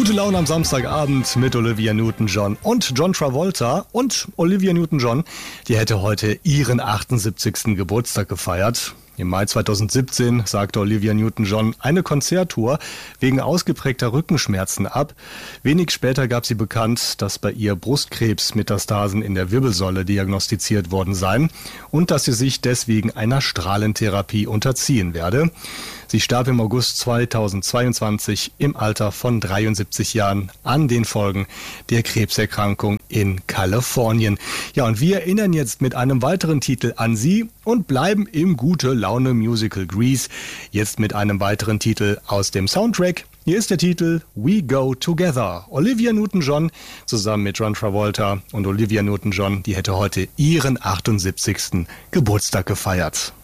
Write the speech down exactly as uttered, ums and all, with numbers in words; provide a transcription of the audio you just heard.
Gute Laune am Samstagabend mit Olivia Newton-John und John Travolta. Und Olivia Newton-John, die hätte heute ihren achtundsiebzigsten Geburtstag gefeiert. Im Mai zweitausendsiebzehn sagte Olivia Newton-John eine Konzerttour wegen ausgeprägter Rückenschmerzen ab. Wenig später gab sie bekannt, dass bei ihr Brustkrebsmetastasen in der Wirbelsäule diagnostiziert worden seien und dass sie sich deswegen einer Strahlentherapie unterziehen werde. Sie starb im August zweitausendzweiundzwanzig im Alter von dreiundsiebzig Jahren an den Folgen der Krebserkrankung in Kalifornien. Ja, und wir erinnern jetzt mit einem weiteren Titel an sie und bleiben im Gute-Laune-Musical Grease. Jetzt mit einem weiteren Titel aus dem Soundtrack. Hier ist der Titel We Go Together. Olivia Newton-John zusammen mit John Travolta. Und Olivia Newton-John, die hätte heute ihren achtundsiebzigsten Geburtstag gefeiert.